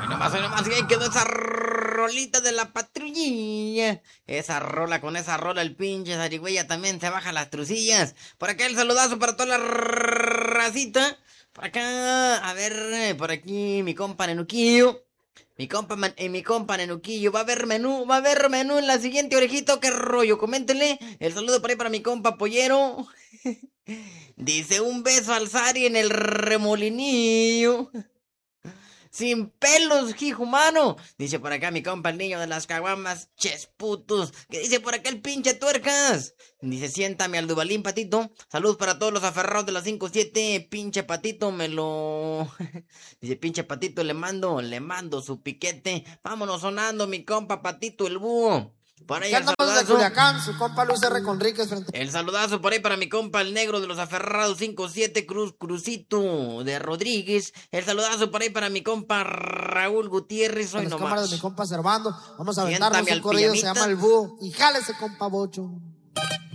hoy nomás, y ahí quedó esa rolita de la patrullilla. Esa rola, con esa rola el pinche zarigüeya también se baja las trucillas. Por acá el saludazo para toda la racita. Por acá, a ver, por aquí mi compa Nenuquillo. Mi compa Nenuquillo, va a haber menú en la siguiente orejito, qué rollo, coméntenle. El saludo por ahí para mi compa Pollero. Dice un beso al Sari en el remolinillo. Sin pelos, hijo humano. Dice por acá mi compa el niño de las caguamas, chesputos. ¿Qué dice por acá el pinche tuercas? Dice, siéntame al Dubalín, patito. Saludos para todos los aferrados de las 5-7. Pinche patito, me lo... Dice, pinche patito, le mando su piquete. Vámonos sonando, mi compa patito, el búho. Por ahí Ya andamos de Culiacán, su compa Luis R. Conríquez frente. El saludazo por ahí para mi compa el negro de los aferrados 5-7 Crucito de Rodríguez. El saludazo por ahí para mi compa Raúl Gutiérrez. Hoy Las nomás. cámaras de mi compa Servando. Vamos a Siéntame aventarnos un al corrido, se pijamita. llama El Búho. Y jálese, compa Bocho.